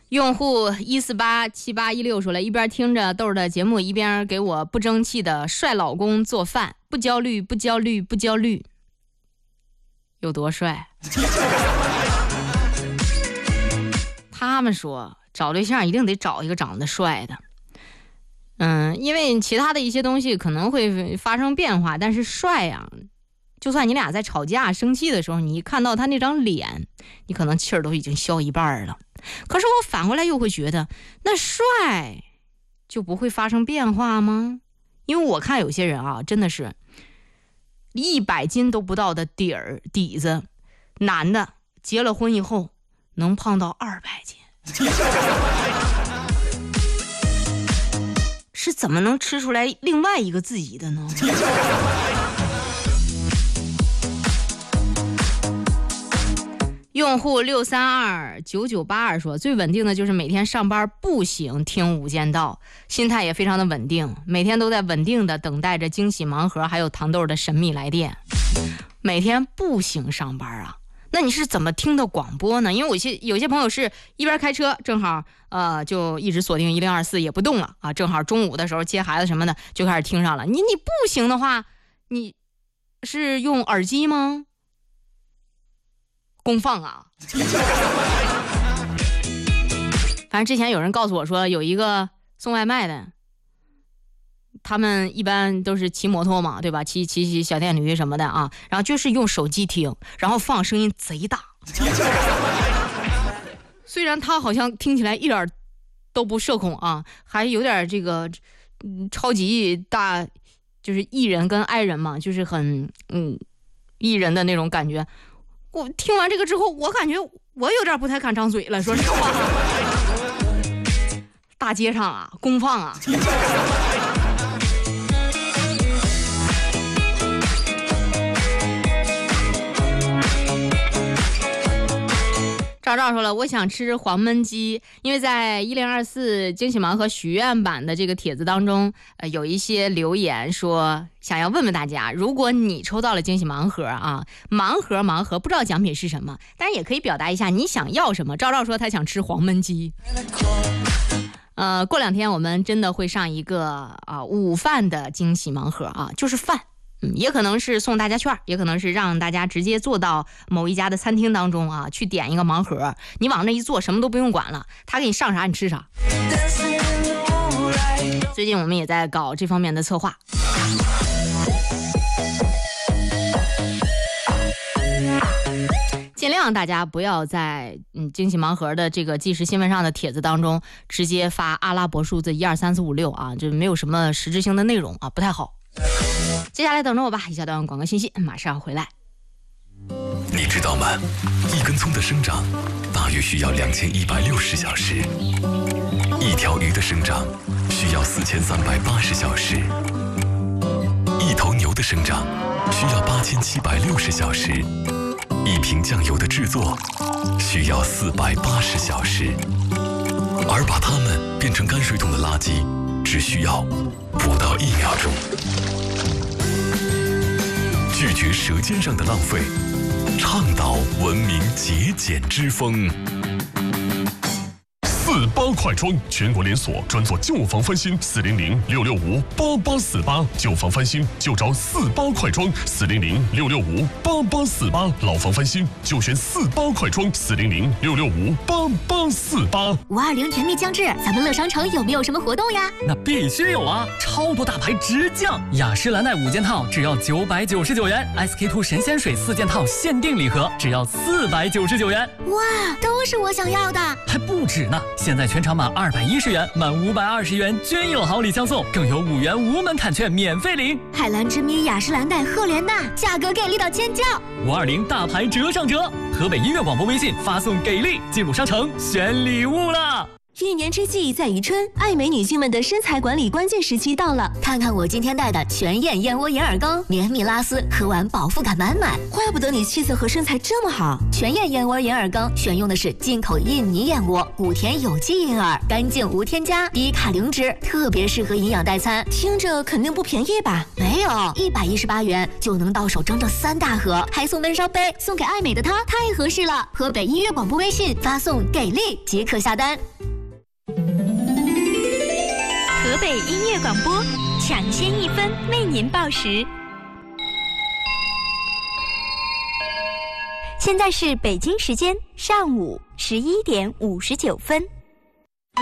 用户1487816说了，一边听着豆儿的节目，一边给我不争气的帅老公做饭，不焦虑，不焦虑，不焦虑。有多帅？他们说找对象一定得找一个长得帅的。因为其他的一些东西可能会发生变化，但是帅呀，就算你俩在吵架生气的时候，你一看到他那张脸，你可能气儿都已经消一半了。可是我反过来又会觉得，那帅就不会发生变化吗？因为我看有些人啊，真的是100斤都不到的底子，男的结了婚以后能胖到200斤。是怎么能吃出来另外一个自己的呢？用户6329982说，最稳定的就是每天上班步行听无间道，心态也非常的稳定，每天都在稳定的等待着惊喜盲盒还有糖豆的神秘来电。每天步行上班啊，那你是怎么听的广播呢？因为有些朋友是一边开车，正好就一直锁定1024也不动了啊，正好中午的时候接孩子什么的就开始听上了。你步行的话，你是用耳机吗？公放啊。反正之前有人告诉我说，有一个送外卖的，他们一般都是骑摩托嘛，对吧？骑小电驴什么的啊，然后就是用手机听，然后放声音贼大。虽然他好像听起来一点都不社恐啊，还有点这个超级大，就是艺人跟爱人嘛，就是很艺人的那种感觉。我听完这个之后，我感觉我有点不太敢张嘴了，说实话。大街上啊，公放啊。赵赵说了，我想吃黄焖鸡，因为在1024惊喜盲盒许愿版的这个帖子当中，有一些留言说想要问问大家，如果你抽到了惊喜盲盒啊，盲盒不知道奖品是什么，但是也可以表达一下你想要什么。赵赵说他想吃黄焖鸡。过2天我们真的会上一个午饭的惊喜盲盒啊，就是饭。也可能是送大家券，也可能是让大家直接坐到某一家的餐厅当中啊，去点一个盲盒，你往那一坐，什么都不用管了，他给你上啥你吃啥。最近我们也在搞这方面的策划。尽量大家不要在惊喜盲盒的这个即时新闻上的帖子当中直接发阿拉伯数字12345啊，就没有什么实质性的内容啊，不太好。接下来等着我吧，一小段广告信息马上回来。 你知道吗？一根葱的生长大约需要2160小时，一条鱼的生长需要4380小时，一头牛的生长需要8760小时，一瓶酱油的制作需要480小时，而把它们变成泔水桶的垃圾只需要不到1秒钟。拒绝舌尖上的浪费，倡导文明节俭之风。48快装全国连锁，专做旧房翻新，400-665-8848，旧房翻新就找48快装，400-665-8848，老房翻新就选48快装，400-665-8848。520 甜蜜将至，咱们乐商城有没有什么活动呀？ 那必须有啊！超多大牌直降，雅诗兰黛5件套只要999元 ，SK2 神仙水4件套限定礼盒只要499元。 哇，都是我想要的， 还不止呢！现在全场满210元，满520元均有好礼相送，更有5元无门槛券免费领。 海蓝之谜、雅诗兰黛、赫莲娜，价格给力到尖叫 ！520大牌折上折，河北音乐广播微信发送给力，进入商城选礼物了。 一年之计在于春，爱美女性们的身材管理关键时期到了。 看看我今天带的全燕燕窝银耳羹，绵密拉丝，喝完饱腹感满满。 怪不得你气色和身材这么好。 全燕燕窝银耳羹选用的是进口印尼燕窝，5甜有机银耳，干净无添加，低卡零脂，特别适合营养代餐。 听着肯定不便宜吧？ 没有，118元就能到手整整3大盒，还送闷烧杯，送给爱美的她太合适了。河北音乐广播微信发送给力即可下单。 美音乐广播，抢先1分为您报时。现在是北京时间上午11点59分。